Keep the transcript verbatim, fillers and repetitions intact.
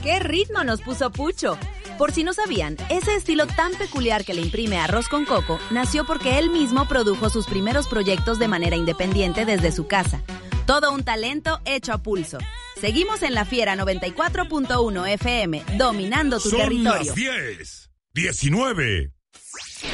¡Qué ritmo nos puso Pucho! Por si no sabían, ese estilo tan peculiar que le imprime a Arroz con Coco nació porque él mismo produjo sus primeros proyectos de manera independiente desde su casa. Todo un talento hecho a pulso. Seguimos en La Fiera noventa y cuatro punto uno F M, dominando tu Son territorio. Son las diez, diecinueve.